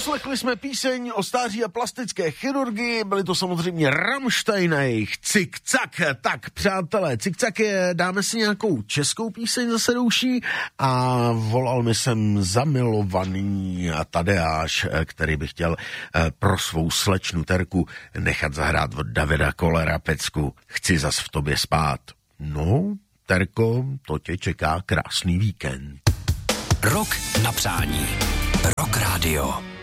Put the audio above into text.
Poslechli jsme píseň o stáří a plastické chirurgii, byli to samozřejmě Rammstein a jejich Cik-cak. Tak, přátelé, Cik-cak je, dáme si nějakou českou píseň zase douší a volal mi sem zamilovaný Tadeáš, který by chtěl pro svou slečnu Terku nechat zahrát od Davida Kollera pecku Chci zas v tobě spát. No, Terko, to tě čeká krásný víkend. Rok na přání. Rock Radio.